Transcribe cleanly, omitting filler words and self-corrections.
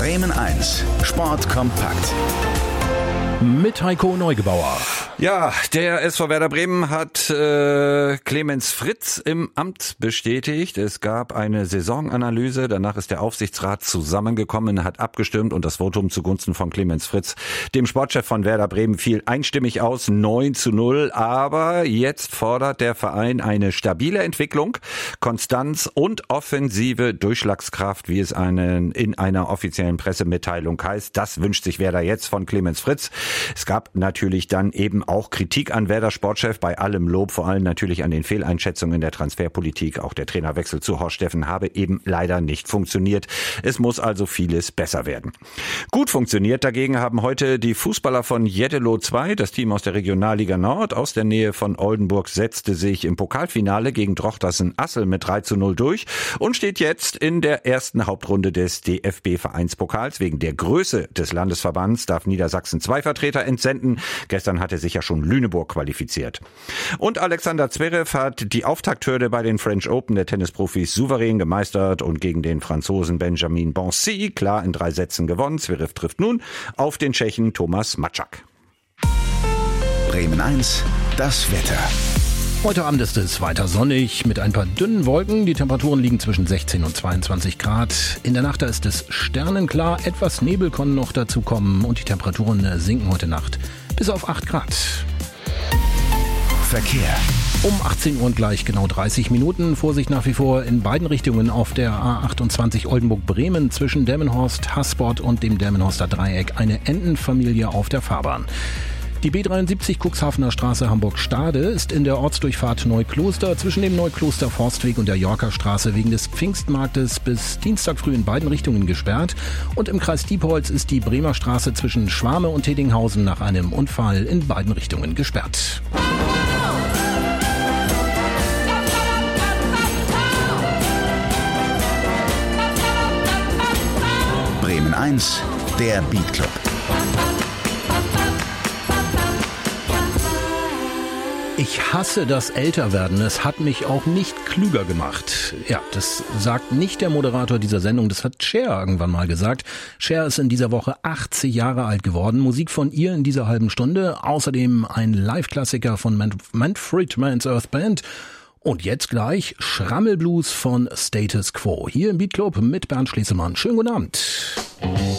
Bremen 1, Sport kompakt. Mit Heiko Neugebauer. Ja, der SV Werder Bremen hat Clemens Fritz im Amt bestätigt. Es gab eine Saisonanalyse, danach ist der Aufsichtsrat zusammengekommen, hat abgestimmt und das Votum zugunsten von Clemens Fritz, dem Sportchef von Werder Bremen, fiel einstimmig aus, 9:0. Aber jetzt fordert der Verein eine stabile Entwicklung, Konstanz und offensive Durchschlagskraft, wie es in einer offiziellen Pressemitteilung heißt. Das wünscht sich Werder jetzt von Clemens Fritz. Es gab natürlich dann eben auch Kritik an Werder Sportchef, bei allem Lob, vor allem natürlich an den Fehleinschätzungen der Transferpolitik. Auch der Trainerwechsel zu Horst Steffen habe eben leider nicht funktioniert. Es muss also vieles besser werden. Gut funktioniert dagegen haben heute die Fußballer von Jeddelo 2. Das Team aus der Regionalliga Nord aus der Nähe von Oldenburg setzte sich im Pokalfinale gegen Drochtersen-Assel mit 3:0 durch und steht jetzt in der ersten Hauptrunde des DFB-Vereinspokals. Wegen der Größe des Landesverbands darf Niedersachsen 2 Vertreter entsenden. Gestern hatte sich ja schon Lüneburg qualifiziert. Und Alexander Zverev hat die Auftakthürde bei den French Open der Tennisprofis souverän gemeistert und gegen den Franzosen Benjamin Bonzi klar in 3 Sätzen gewonnen. Zverev trifft nun auf den Tschechen Thomas Matschak. Bremen 1, das Wetter. Heute Abend ist es weiter sonnig mit ein paar dünnen Wolken. Die Temperaturen liegen zwischen 16 und 22 Grad. In der Nacht ist es sternenklar. Etwas Nebel kann noch dazu kommen und die Temperaturen sinken heute Nacht bis auf 8 Grad. Verkehr. Um 18 Uhr und gleich genau 30 Minuten. Vorsicht nach wie vor in beiden Richtungen auf der A28 Oldenburg-Bremen zwischen Delmenhorst, Haßbord und dem Delmenhorster Dreieck. Eine Entenfamilie auf der Fahrbahn. Die B73 Cuxhavener Straße Hamburg-Stade ist in der Ortsdurchfahrt Neukloster zwischen dem Neukloster Forstweg und der Yorker-Straße wegen des Pfingstmarktes bis Dienstag früh in beiden Richtungen gesperrt. Und im Kreis Diepholz ist die Bremer Straße zwischen Schwarme und Tedinghausen nach einem Unfall in beiden Richtungen gesperrt. Bremen 1, der Beatclub. Ich hasse das Älterwerden. Es hat mich auch nicht klüger gemacht. Ja, das sagt nicht der Moderator dieser Sendung. Das hat Cher irgendwann mal gesagt. Cher ist in dieser Woche 80 Jahre alt geworden. Musik von ihr in dieser halben Stunde. Außerdem ein Live-Klassiker von Manfred Mann's Earth Band. Und jetzt gleich Schrammelblues von Status Quo. Hier im Beatclub mit Bernd Schließemann. Schönen guten Abend.